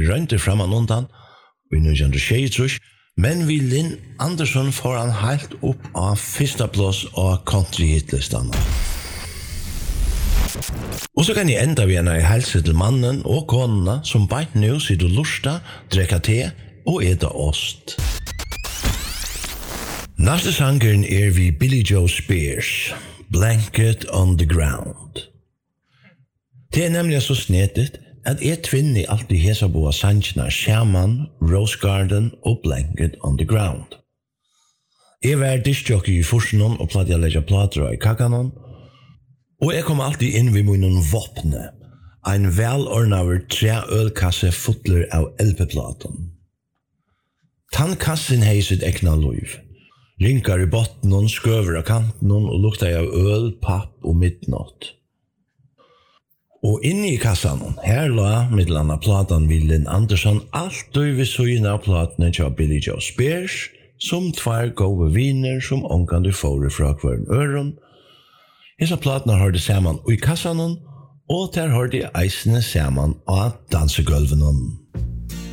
rønte framan undan i 1923, men vi Lynn Andersson får han helt opp av fyrsta plass av country-hitlistan. Og så kan jeg enda vi i helse til mannen og konene som beint nå sitter lusta, drekka te og eta ost. Neste sangeren vi Billy Joe Spears, Blanket on the Ground. Det nemlig så snedet at tvinner alltid hesa boa sangina Shaman, Rose Garden og Blanket on the Ground. Var diskjockey i forsenon og platt jeg legge plater i kakanon, og kom alltid inn ved munnen våpne, ein velordnaver 3 ølkasse fotler av LP-platen. Tannkassen hei sitt ekna liv. Rinkar i botten, skøver av kanten og lukta av øl, papp og midnatt. Og inne i kassan, her la middelanda platan Lynn Andersson alt ved søgjen av platene til Billy Joe Spears, som 2 gode viner som omkan du får fra hver øren. Hesa platene har det saman i kassan, og der har de eisene saman av dansegulven.